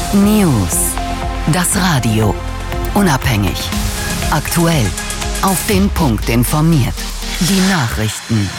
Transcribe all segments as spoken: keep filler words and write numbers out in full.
News. Das Radio. Unabhängig. Aktuell. Auf den Punkt informiert. Die Nachrichten.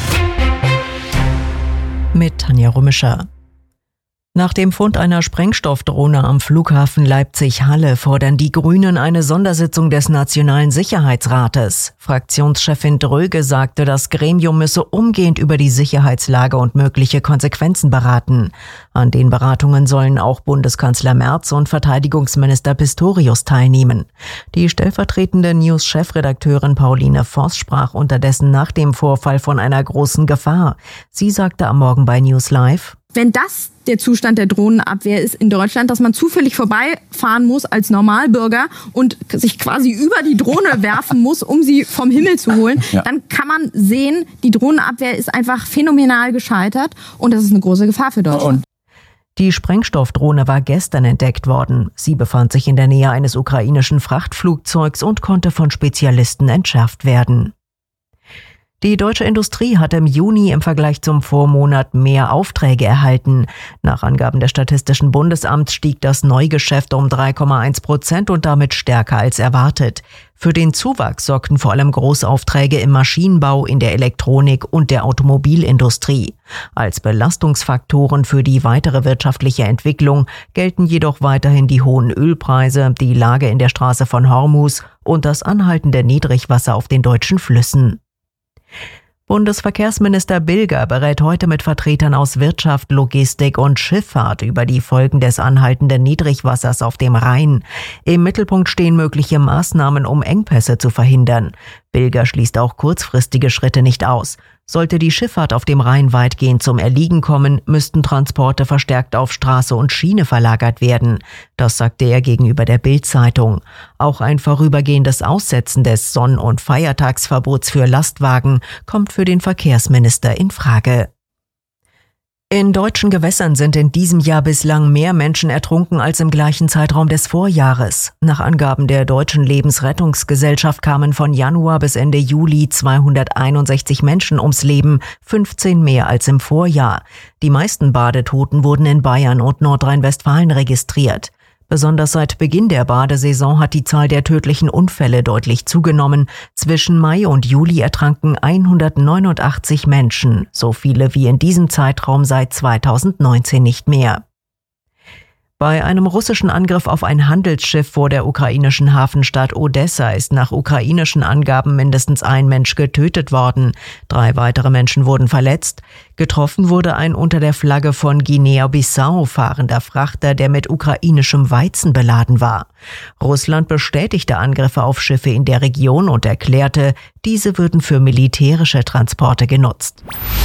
Mit Tanja Rummischer. Nach dem Fund einer Sprengstoffdrohne am Flughafen Leipzig-Halle fordern die Grünen eine Sondersitzung des Nationalen Sicherheitsrates. Fraktionschefin Dröge sagte, das Gremium müsse umgehend über die Sicherheitslage und mögliche Konsequenzen beraten. An den Beratungen sollen auch Bundeskanzler Merz und Verteidigungsminister Pistorius teilnehmen. Die stellvertretende News-Chefredakteurin Pauline Voss sprach unterdessen nach dem Vorfall von einer großen Gefahr. Sie sagte am Morgen bei News Live: Wenn das der Zustand der Drohnenabwehr ist in Deutschland, dass man zufällig vorbeifahren muss als Normalbürger und sich quasi über die Drohne werfen muss, um sie vom Himmel zu holen, ja. Dann kann man sehen, die Drohnenabwehr ist einfach phänomenal gescheitert und das ist eine große Gefahr für Deutschland. Die Sprengstoffdrohne war gestern entdeckt worden. Sie befand sich in der Nähe eines ukrainischen Frachtflugzeugs und konnte von Spezialisten entschärft werden. Die deutsche Industrie hat im Juni im Vergleich zum Vormonat mehr Aufträge erhalten. Nach Angaben des Statistischen Bundesamts stieg das Neugeschäft um drei Komma eins Prozent und damit stärker als erwartet. Für den Zuwachs sorgten vor allem Großaufträge im Maschinenbau, in der Elektronik und der Automobilindustrie. Als Belastungsfaktoren für die weitere wirtschaftliche Entwicklung gelten jedoch weiterhin die hohen Ölpreise, die Lage in der Straße von Hormuz und das anhaltende Niedrigwasser auf den deutschen Flüssen. Bundesverkehrsminister Bilger berät heute mit Vertretern aus Wirtschaft, Logistik und Schifffahrt über die Folgen des anhaltenden Niedrigwassers auf dem Rhein. Im Mittelpunkt stehen mögliche Maßnahmen, um Engpässe zu verhindern. Bilger schließt auch kurzfristige Schritte nicht aus. Sollte die Schifffahrt auf dem Rhein weitgehend zum Erliegen kommen, müssten Transporte verstärkt auf Straße und Schiene verlagert werden. Das sagte er gegenüber der Bild-Zeitung. Auch ein vorübergehendes Aussetzen des Sonn- und Feiertagsverbots für Lastwagen kommt für den Verkehrsminister in Frage. In deutschen Gewässern sind in diesem Jahr bislang mehr Menschen ertrunken als im gleichen Zeitraum des Vorjahres. Nach Angaben der Deutschen Lebensrettungsgesellschaft kamen von Januar bis Ende Juli zweihunderteinundsechzig Menschen ums Leben, fünfzehn mehr als im Vorjahr. Die meisten Badetoten wurden in Bayern und Nordrhein-Westfalen registriert. Besonders seit Beginn der Badesaison hat die Zahl der tödlichen Unfälle deutlich zugenommen. Zwischen Mai und Juli ertranken hundertneunundachtzig Menschen, so viele wie in diesem Zeitraum seit zweitausendneunzehn nicht mehr. Bei einem russischen Angriff auf ein Handelsschiff vor der ukrainischen Hafenstadt Odessa ist nach ukrainischen Angaben mindestens ein Mensch getötet worden. Drei weitere Menschen wurden verletzt. Getroffen wurde ein unter der Flagge von Guinea-Bissau fahrender Frachter, der mit ukrainischem Weizen beladen war. Russland bestätigte Angriffe auf Schiffe in der Region und erklärte, diese würden für militärische Transporte genutzt.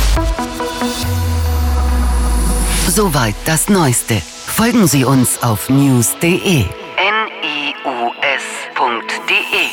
Soweit das Neueste. Folgen Sie uns auf news punkt de. N I U S punkt de.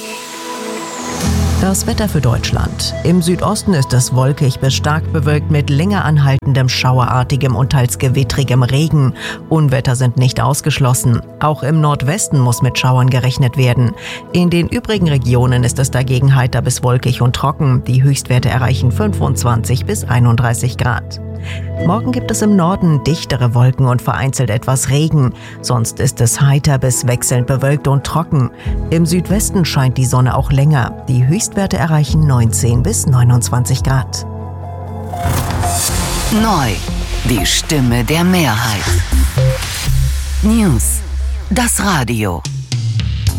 Das Wetter für Deutschland. Im Südosten ist es wolkig bis stark bewölkt mit länger anhaltendem schauerartigem und teils gewittrigem Regen. Unwetter sind nicht ausgeschlossen. Auch im Nordwesten muss mit Schauern gerechnet werden. In den übrigen Regionen ist es dagegen heiter bis wolkig und trocken. Die Höchstwerte erreichen fünfundzwanzig bis einunddreißig Grad. Morgen gibt es im Norden dichtere Wolken und vereinzelt etwas Regen. Sonst ist es heiter bis wechselnd bewölkt und trocken. Im Südwesten scheint die Sonne auch länger. Die Höchstwerte erreichen neunzehn bis neunundzwanzig Grad. Neu. Die Stimme der Mehrheit. News. Das Radio.